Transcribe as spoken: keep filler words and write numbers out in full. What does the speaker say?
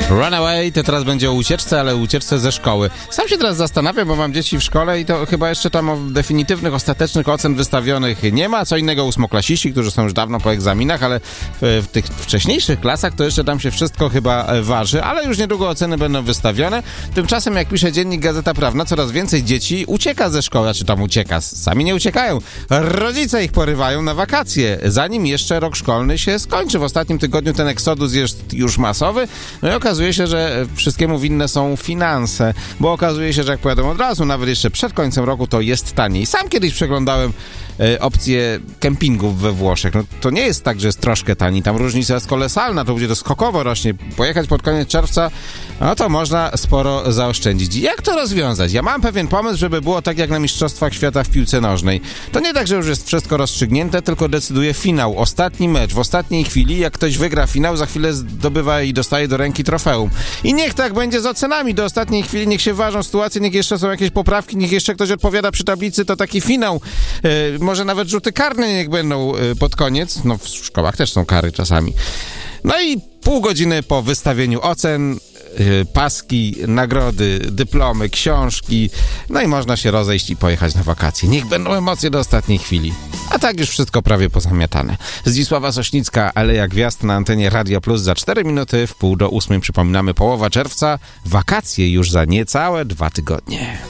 Runaway to teraz będzie o ucieczce, ale o ucieczce ze szkoły. Sam się teraz zastanawiam, bo mam dzieci w szkole i to chyba jeszcze tam definitywnych, ostatecznych ocen wystawionych nie ma. Co innego ósmoklasiści, którzy są już dawno po egzaminach, ale w, w tych wcześniejszych klasach to jeszcze tam się wszystko chyba waży, ale już niedługo oceny będą wystawione. Tymczasem, jak pisze dziennik Gazeta Prawna, coraz więcej dzieci ucieka ze szkoły, czy tam ucieka. Sami nie uciekają. Rodzice ich porywają na wakacje, zanim jeszcze rok szkolny się skończy. W ostatnim tygodniu ten eksodus jest już masowy, no i okazuje się, że wszystkiemu winne są finanse, bo okazuje się, że jak pojadą od razu, nawet jeszcze przed końcem roku, to jest taniej. Sam kiedyś przeglądałem e, opcje kempingów we Włoszech. No to nie jest tak, że jest troszkę taniej. Tam różnica jest kolosalna, to będzie to skokowo rośnie. Pojechać pod koniec czerwca, no to można sporo zaoszczędzić. Jak to rozwiązać? Ja mam pewien pomysł, żeby było tak jak na Mistrzostwach Świata w piłce nożnej. To nie tak, że już jest wszystko rozstrzygnięte, tylko decyduje finał. Ostatni mecz. W ostatniej chwili, jak ktoś wygra finał, za chwilę zdobywa i dostaje do ręki trofeum. I niech tak będzie z ocenami. Do ostatniej chwili niech się ważą sytuacje, niech jeszcze są jakieś poprawki, niech jeszcze ktoś odpowiada przy tablicy, to taki finał. Yy, może nawet rzuty karne niech będą yy, pod koniec. No w szkołach też są kary czasami. No i pół godziny po wystawieniu ocen, yy, paski, nagrody, dyplomy, książki, no i można się rozejść i pojechać na wakacje. Niech będą emocje do ostatniej chwili. A tak już wszystko prawie pozamiatane. Zdzisława Sośnicka, Aleja Gwiazd na antenie Radia Plus za cztery minuty w pół do ósmej. Przypominamy, połowa czerwca, wakacje już za niecałe dwa tygodnie.